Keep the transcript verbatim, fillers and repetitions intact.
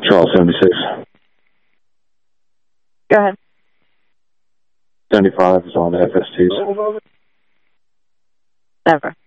Charles seventy-six. Go ahead. seventy-five is on F S Ts. Never.